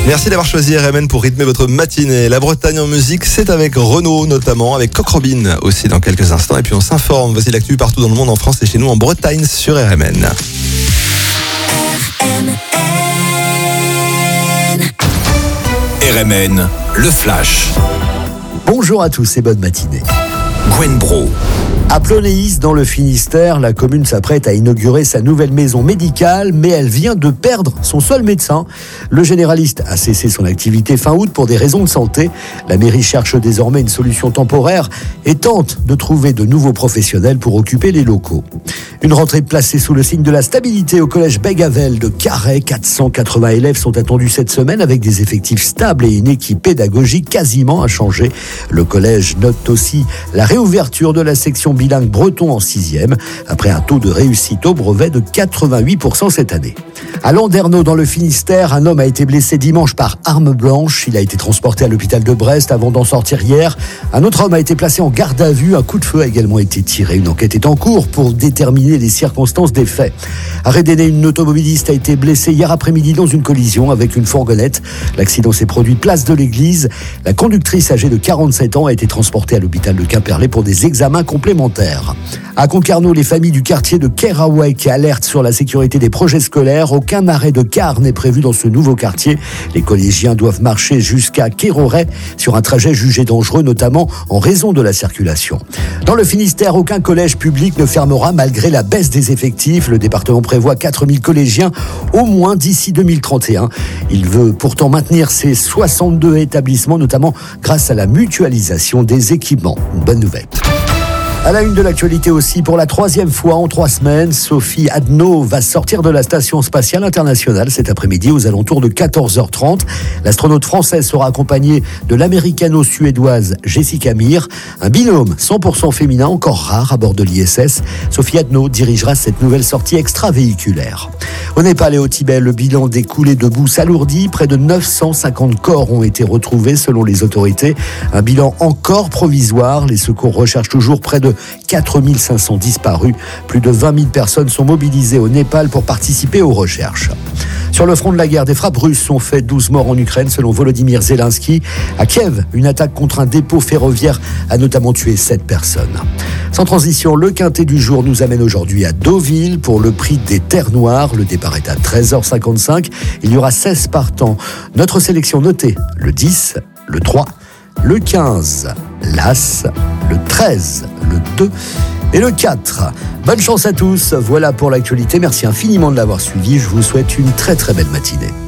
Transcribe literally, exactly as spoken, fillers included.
Merci d'avoir choisi R M N pour rythmer votre matinée. La Bretagne en musique, c'est avec Renaud notamment, avec Coq Robin aussi dans quelques instants. Et puis on s'informe, voici l'actu partout dans le monde, en France et chez nous en Bretagne sur R M N. R M N, le flash. Bonjour à tous et bonne matinée. Gwen Bro. À Plonéis, dans le Finistère, la commune s'apprête à inaugurer sa nouvelle maison médicale, mais elle vient de perdre son seul médecin. Le généraliste a cessé son activité fin août pour des raisons de santé. La mairie cherche désormais une solution temporaire et tente de trouver de nouveaux professionnels pour occuper les locaux. Une rentrée placée sous le signe de la stabilité au collège Bégavel de Carhaix. quatre cent quatre-vingts élèves sont attendus cette semaine avec des effectifs stables et une équipe pédagogique quasiment inchangée. Le collège note aussi la réouverture de la section bilingue breton en sixième, après un taux de réussite au brevet de quatre-vingt-huit pour cent cette année. À Landerneau, dans le Finistère, un homme a été blessé dimanche par arme blanche. Il a été transporté à l'hôpital de Brest avant d'en sortir hier. Un autre homme a été placé en garde à vue. Un coup de feu a également été tiré. Une enquête est en cours pour déterminer les circonstances des faits. À Rédéné, une automobiliste a été blessée hier après-midi dans une collision avec une fourgonnette. L'accident s'est produit place de l'église. La conductrice âgée de quarante-sept ans a été transportée à l'hôpital de Quimperlé pour des examens complémentaires. À Concarneau, les familles du quartier de Kerawek alertent sur la sécurité des projets scolaires. Aucun arrêt de car n'est prévu dans ce nouveau quartier. Les collégiens doivent marcher jusqu'à Kéroret sur un trajet jugé dangereux, notamment en raison de la circulation. Dans le Finistère, aucun collège public ne fermera malgré la baisse des effectifs. Le département prévoit quatre mille collégiens au moins d'ici deux mille trente et un. Il veut pourtant maintenir ses soixante-deux établissements, notamment grâce à la mutualisation des équipements. Une bonne nouvelle. À la une de l'actualité aussi, pour la troisième fois en trois semaines, Sophie Adno va sortir de la Station spatiale internationale cet après-midi aux alentours de quatorze heures trente. L'astronaute française sera accompagnée de l'américano-suédoise Jessica Meir, un binôme cent pour cent féminin encore rare à bord de l'I S S. Sophie Adno dirigera cette nouvelle sortie extravéhiculaire. Au Népal et au Tibet, le bilan des coulées de boue s'alourdit. Près de neuf cent cinquante corps ont été retrouvés selon les autorités. Un bilan encore provisoire. Les secours recherchent toujours près de quatre mille cinq cents disparus. Plus de vingt mille personnes sont mobilisées au Népal pour participer aux recherches. Sur le front de la guerre, des frappes russes ont fait douze morts en Ukraine selon Volodymyr Zelensky. À Kiev, une attaque contre un dépôt ferroviaire a notamment tué sept personnes. Sans transition, le quintet du jour nous amène aujourd'hui à Deauville pour le prix des Terres Noires. Le départ est à treize heures cinquante-cinq. Il y aura seize partants. Notre sélection notée, le dix, le trois, le quinze, l'As, le treize, le deux et le quatre. Bonne chance à tous. Voilà pour l'actualité. Merci infiniment de l'avoir suivi. Je vous souhaite une très très belle matinée.